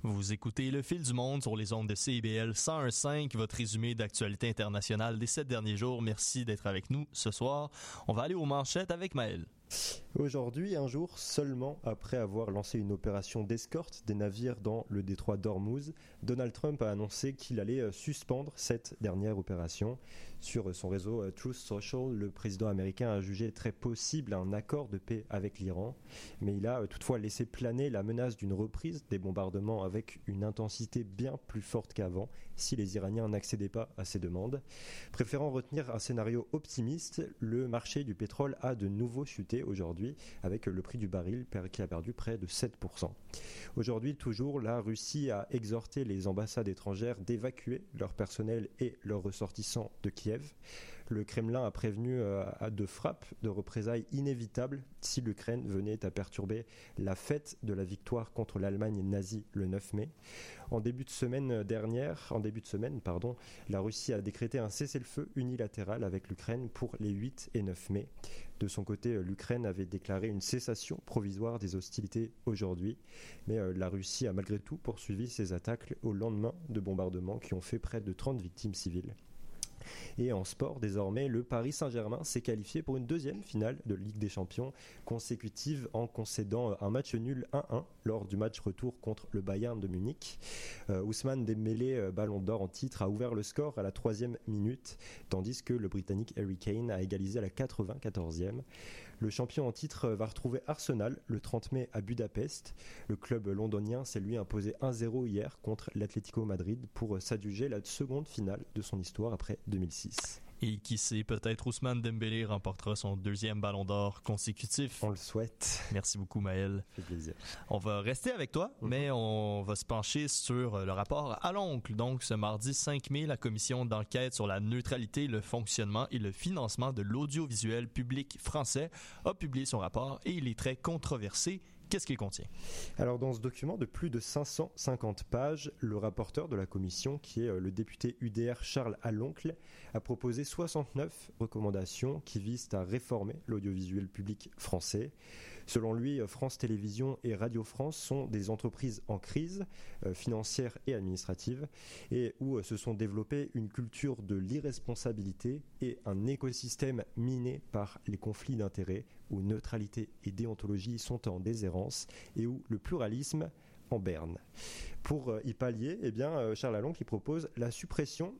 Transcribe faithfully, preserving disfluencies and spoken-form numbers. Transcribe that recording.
Vous écoutez Le Fil du Monde sur les ondes de C I B L cent un virgule cinq, votre résumé d'actualité internationale des sept derniers jours. Merci d'être avec nous ce soir. On va aller aux manchettes avec Maël. Aujourd'hui, un jour seulement après avoir lancé une opération d'escorte des navires dans le détroit d'Ormuz, Donald Trump a annoncé qu'il allait suspendre cette dernière opération. Sur son réseau Truth Social, le président américain a jugé très possible un accord de paix avec l'Iran, mais il a toutefois laissé planer la menace d'une reprise des bombardements avec une intensité bien plus forte qu'avant si les Iraniens n'accédaient pas à ces demandes. Préférant retenir un scénario optimiste, le marché du pétrole a de nouveau chuté aujourd'hui, avec le prix du baril qui a perdu près de sept pour cent. Aujourd'hui, toujours, la Russie a exhorté les ambassades étrangères d'évacuer leur personnel et leurs ressortissants de Kiev. Le Kremlin a prévenu de frappes, de représailles inévitables si l'Ukraine venait à perturber la fête de la victoire contre l'Allemagne nazie le neuf mai. En début de semaine dernière, en début de semaine, pardon, la Russie a décrété un cessez-le-feu unilatéral avec l'Ukraine pour les huit et neuf mai. De son côté, l'Ukraine avait déclaré une cessation provisoire des hostilités aujourd'hui, mais la Russie a malgré tout poursuivi ses attaques au lendemain de bombardements qui ont fait près de trente victimes civiles. Et en sport, désormais, le Paris Saint-Germain s'est qualifié pour une deuxième finale de Ligue des Champions consécutive en concédant un match nul un un lors du match retour contre le Bayern de Munich. Euh, Ousmane Dembélé, euh, ballon d'or en titre, a ouvert le score à la troisième minute, tandis que le Britannique Harry Kane a égalisé à la quatre-vingt-quatorzième. Le champion en titre va retrouver Arsenal le trente mai à Budapest. Le club londonien s'est lui imposé un zéro hier contre l'Atlético Madrid pour s'adjuger la seconde finale de son histoire après deux mille six. Et qui sait, peut-être Ousmane Dembélé remportera son deuxième ballon d'or consécutif. On le souhaite. Merci beaucoup, Maël. Ça fait plaisir. On va rester avec toi, mm-hmm. mais on va se pencher sur le rapport à l'oncle. Donc, ce mardi cinq mai, la commission d'enquête sur la neutralité, le fonctionnement et le financement de l'audiovisuel public français a publié son rapport et il est très controversé. Qu'est-ce qu'il contient? Alors, dans ce document de plus de cinq cent cinquante pages, le rapporteur de la commission, qui est le député U D R Charles Aloncle, a proposé soixante-neuf recommandations qui visent à réformer l'audiovisuel public français. Selon lui, France Télévisions et Radio France sont des entreprises en crise euh, financière et administrative et où euh, se sont développées une culture de l'irresponsabilité et un écosystème miné par les conflits d'intérêts où neutralité et déontologie sont en déshérence et où le pluralisme en berne. Pour y pallier, eh bien, Charles Aloncle propose la suppression